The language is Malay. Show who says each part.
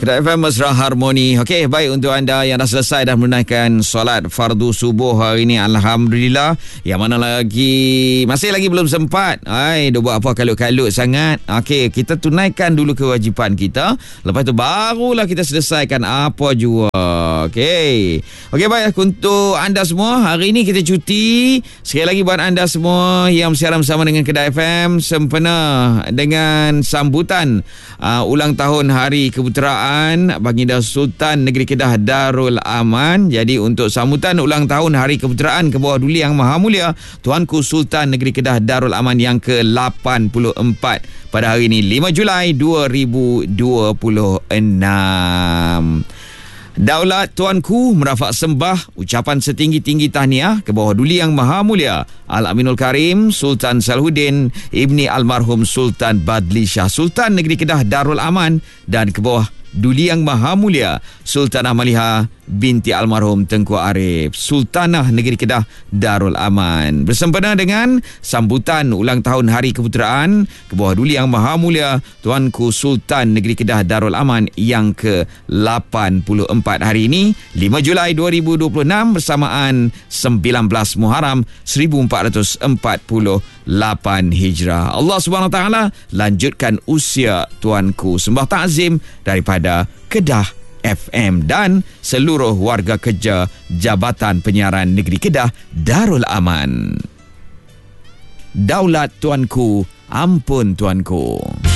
Speaker 1: Kedah FM Mesra Harmoni. Okey, baik untuk anda yang dah selesai dah menunaikan solat fardu subuh hari ini, alhamdulillah. Yang mana lagi masih lagi belum sempat, dah buat apa kalut-kalut sangat. Okey, kita tunaikan dulu kewajipan kita. Lepas tu barulah kita selesaikan apa jua. Okey, baik untuk anda semua, hari ini kita cuti. Sekali lagi buat anda semua yang bersiaran bersama dengan Kedah FM, sempena dengan sambutan ulang tahun Hari Keputeraan Baginda Sultan Negeri Kedah Darul Aman. Jadi untuk sambutan ulang tahun Hari Keputeraan ke bawah Duli Yang Maha Mulia Tuanku Sultan Negeri Kedah Darul Aman yang ke-84 pada hari ini 5 Julai 2026. Daulat Tuanku merafak sembah ucapan setinggi-tinggi tahniah ke bawah Duli Yang Maha Mulia Al-Aminul Karim Sultan Salahuddin Ibni Almarhum Sultan Badli Shah Sultan Negeri Kedah Darul Aman dan ke bawah Duli Yang Maha Mulia Sultanah Maliha binti Almarhum Tengku Arif Sultanah Negeri Kedah Darul Aman, bersempena dengan sambutan ulang tahun Hari Keputeraan ke bawah Duli Yang Maha Mulia Tuanku Sultan Negeri Kedah Darul Aman yang ke-84 hari ini 5 Julai 2026 bersamaan 19 Muharram 1448 Hijrah. Allah Subhanahu Wa Taala lanjutkan usia tuanku. Sembah takzim daripada Kedah FM dan seluruh warga kerja Jabatan Penyiaran Negeri Kedah Darul Aman. Daulat Tuanku, ampun Tuanku.